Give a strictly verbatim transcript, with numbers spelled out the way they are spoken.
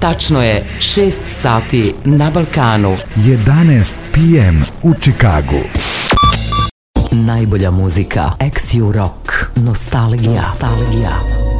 Tačno je šest sati na Balkanu. jedanaest pe em u Čikagu. Najbolja muzika, Ex-U Rock, Nostalgija. Nostalgija.